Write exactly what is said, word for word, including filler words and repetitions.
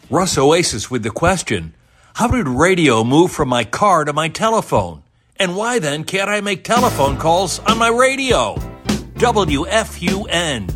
Russ Oasis with the question, how did radio move from my car to my telephone? And why then can't I make telephone calls on my radio? W F U N